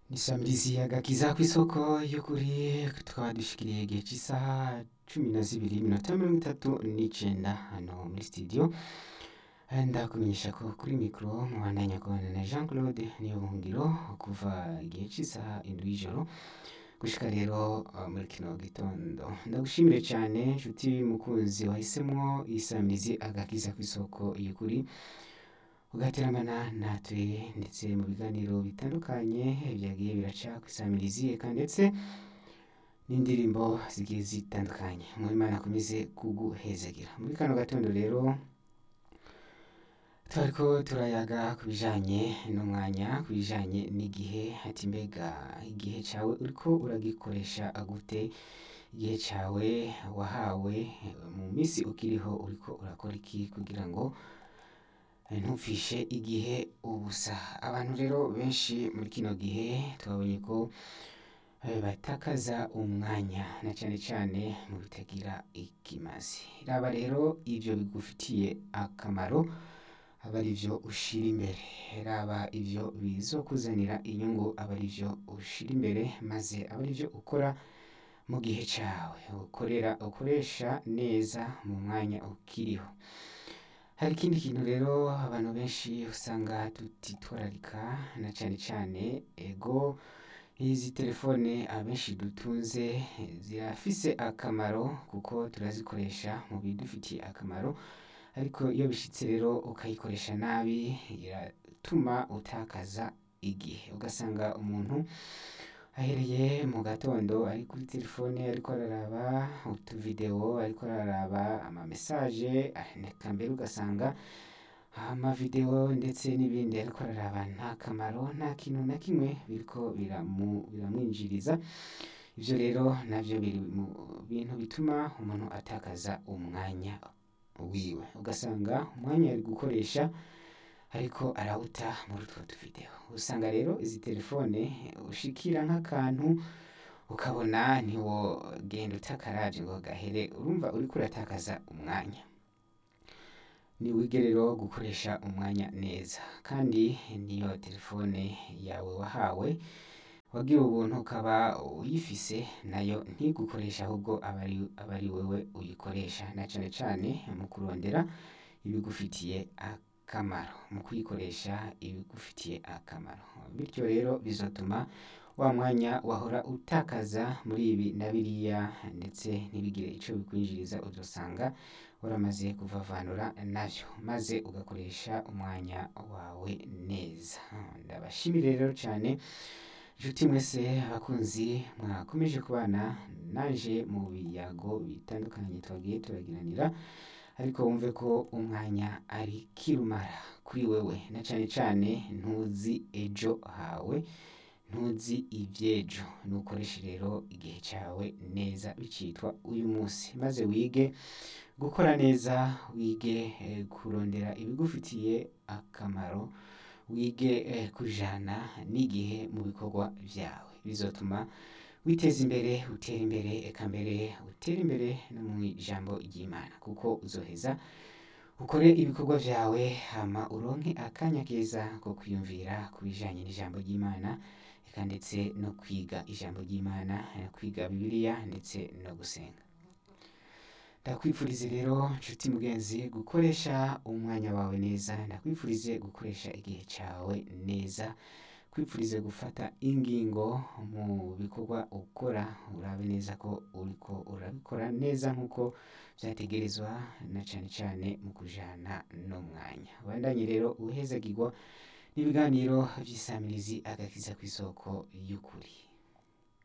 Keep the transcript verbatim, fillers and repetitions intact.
Nisamirizi agakiza kw'isoko y'ukuri tukaba dushikiriye igihe c'isaha cumi na zibiri iminota mirongo itatu n'icenda hano muri studio. Ndakumenyesha ko kuri mikro mubandanya kubana na Jean Claude Niyobuhungiro kuva igihe c'isaha indwi y'ijoro gushika rero uh, muri kino gitondo. Ndagushimire cane nshuti mukunzi wahisemwo isamirizi agakiza kw'isoko y'ukuri ugateramana natwe ndetse mu biganiro bitandukanye vyagiye biraca kw'isamirizi eka ndetse n'indirimbo zigiye zitandukanye. Muhimana akomeze kuguhezagira. Muri kano gatondo rero twariko turayaga ku bijanye n'umwanya, ku bijanye n'igihe, ati mbega igihe cawe uriko uragikoresha gute? Igihe cawe wahawe mu misi ukiriho uriko urakora iki kugira ngo ntupfishe igihe ubusa? Abantu rero benshi muri kino gihe twabonye ko eh, batakaza umwanya na cane cane mu bitagira ikimazi. Raba rero ivyo bigufitiye akamaro aba arivyo ushira imbere, raba ivyo bizokuzanira inyungu aba arivyo ushira imbere, maze aba arivyo ukora mu gihe cawe ukorera ukoresha neza mu mwanya ukiriho. Hari ikindi kintu rero abantu benshi usanga tutitwararika na cane cane ego izi telefone abenshi dutunze zirafise akamaro kuko turazikoresha mu bidufitiye akamaro, ariko iyo bishitse rero ukayikoresha nabi iratuma utakaza igihe, ugasanga umuntu ahereye mu gatondo ari kuri telefone ariko araraba utuvideo, ariko araraba ama message, eka mbere ugasanga ama video ndetse n'ibindi ariko araraba nta kamaro, nta kintu na kimwe biriko biramu, biramwinjiriza. Ivyo rero navyo biri mu bintu bituma umuntu atakaza umwanya wiwe, ugasanga umwanya ari gukoresha ariko arawuta muri utwo tuvideo. Usanga rero izi telefone ushikira nk'akantu ukabona ntiwogenda utakaravye ngo gahere, urumva uriko uratakaza umwanya. Niwige rero gukoresha umwanya neza, kandi niyo telefone yawe wahawe wagira ubuntu ukaba uyifise nayo ntigukoresha ahubwo aba ari aba ari wewe uyikoresha, na cane cane mu kurondera ibigufitiye akamaro, mu kuyikoresha ibigufitiye akamaro. Bityo rero bizotuma wa mwanya wahora utakaza muri ibi na biriya ndetse ntibigire ico bikwinjiriza, uzosanga waramaze kuvavanura navyo maze ugakoresha umwanya wawe neza. Ndabashimire rero cane nshuti mwese abakunzi mwakomeje kubana nanje mu biyago bitandukanye twagiye turagiranira, ariko wumve ko umwanya ari kirumara kuri wewe, na cane cane ntuzi ejo hawe, ntuzi ivyejo. Nukoreshe rero igihe cawe neza bicitwa uyu musi, maze wige gukora neza, wige eh, kurondera ibigufitiye akamaro, wige eh, kujana n'igihe mu bikorwa vyawe, bizotuma witeza imbere, utera imbere, eka mbere utera imbere no mw'ijambo ry'Imana, kuko uzoheza ukore ibikorwa vyawe hama uronke akanya keza ko kwiyumvira ku bijanye n'ijambo ry'Imana, eka ndetse no kwiga ijambo ry'Imana, eh, kwiga Bibiliya ndetse no gusenga. Ndakwifurize rero nshuti mugenzi gukoresha umwanya wawe neza, ndakwifurize gukoresha igihe cawe neza, kwifurize gufata ingingo mu bikorwa ukora, urabe neza ko uriko urabikora neza nkuko vyategerezwa, na cane cane mu kujana n'umwanya. Ubandanye rero uhezagirwa n'ibiganiro vy'isamirizi agakiza kw'isoko y'ukuri.